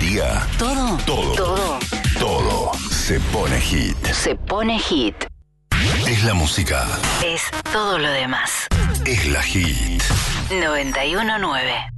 día, todo se pone hit. Se pone hit. Es la música. Es todo lo demás. Es la hit. 91.9